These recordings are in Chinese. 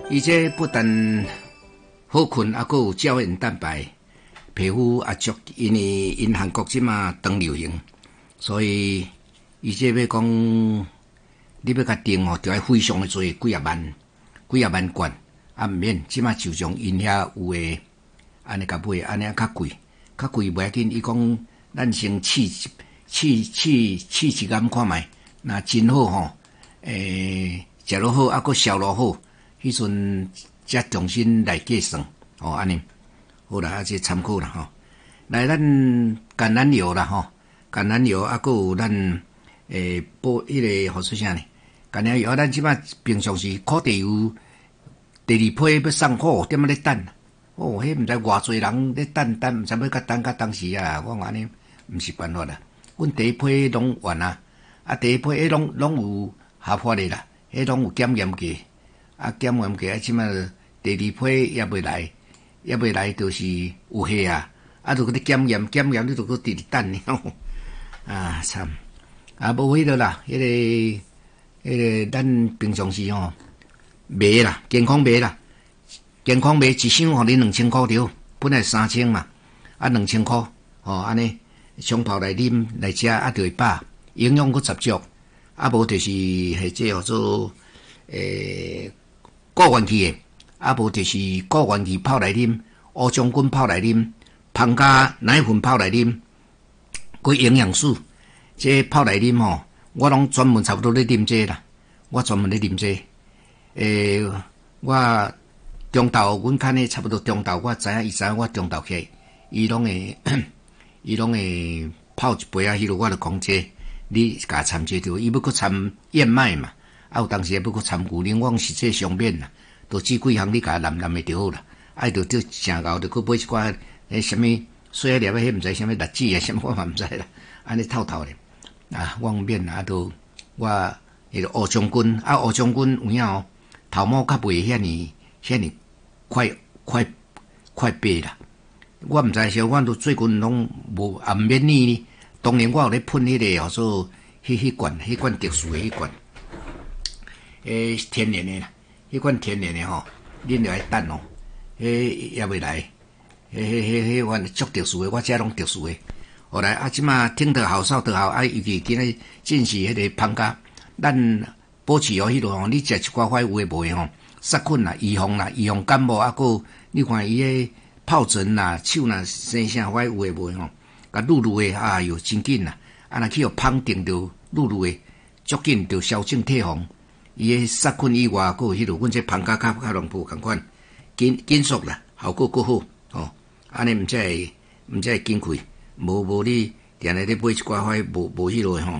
伊这不但好困，还佫有胶原蛋白，皮肤也足，因为因韩国即马当流行，所以伊这要讲，你要甲订哦，就要非常的多，几啊万罐，啊毋免，即马就从因遐有诶，安尼甲买，安尼较贵袂要紧。伊讲咱先试一竿看卖，若真好吼，食落好，啊佫销落好。迄阵才重新来计算，哦，安尼好啦，啊，这参考啦，吼。来，咱橄榄油啦，吼，橄榄油啊，佫有咱迄个好出啥呢？橄榄油啊，咱即摆平常时烤地油，第二批要送货，点仔咧等？哦，迄毋知偌济人咧等，毋知要甲当时啊，我安尼毋是办法啦。阮第一批拢完啊，啊，第一批迄拢有合法的啦，迄拢有检验过。啊，检验过啊，即摆第二批也未来，就是有效啊。啊，著搁咧检验，你著搁直直等了。啊，惨！啊，无迄个啦，迄个，咱平常时吼卖啦，健康卖一箱互你2000块着，本来3000嘛，啊2000块，哦，安尼冲泡来啉来食，啊，就会饱，营养佫十足，啊，无就是迄这叫做固元气的，啊无就是固元气泡来啉，乌将军泡来啉，芳加奶粉泡来啉，佮营养素，这泡来啉吼，我拢专门差不多咧啉这啦，我专门咧啉这，我中昼阮看咧差不多中昼，我知影伊知影我中昼起，伊拢会泡一杯啊，迄落我就讲这，你甲掺这着，伊要佮掺燕麦嘛。啊，有当时也要佮掺牛奶，我讲实际上面啦，都这几项你甲淋的就好啦。啊，就正熬，就佮买一寡什么水啊粒啊，迄毋知什么栗子啊，什么我嘛毋知啦。安尼透的啊，我免啊，都我迄个乌将军啊，乌将军有影哦，头毛较袂遐尼快白啦。我毋知晓，我都最近拢无也毋免呢。当然我有咧喷迄个叫做迄罐特殊的迄罐。天然的啦，迄款天然的吼，恁着爱等哦，也未来，迄款足特殊的，我遮拢特殊的。后来啊，即马听得好，少得好，啊，尤其今日正是迄个芳加，咱保持哦，迄落吼，你食一寡块有诶无诶吼，杀菌啦，预防感冒，啊，佮你看伊诶疱疹啦，手啦生啥块有诶无诶吼，甲愈诶，哎哟，真紧啦，啊，若去互芳定着愈诶，足紧着消肿退防。伊个杀菌以外，佫有迄落，阮这芳加较龙铺共款，紧缩啦，效果佫好哦。安尼毋才会紧开，无你定来咧买一寡块无迄落吼，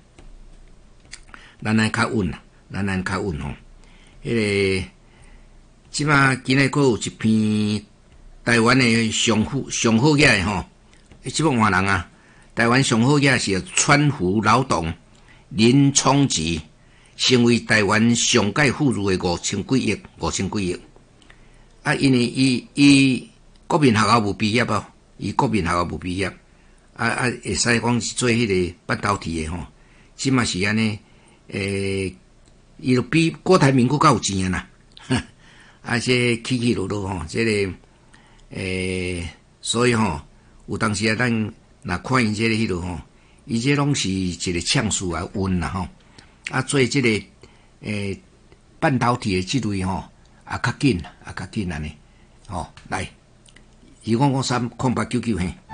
咱安较稳啦，吼。迄个即马今日佫有一篇台湾的上好野的吼，即个换人啊，台湾上好野是川湖劳动林冲吉。成为台湾上届富裕的5000几亿，啊，因为伊国民学校无毕业哦，会使讲是做迄个半导体的吼，即嘛是安尼，伊就比郭台铭佫较有钱啊啦，啊，这起落落吼，这个所以吼，有当时啊，咱若看伊这个迄落吼，伊这拢是一个呛数啊，稳啦吼。啊，做这个半导体的这类吼，较紧安尼，吼，来，2559899嘿。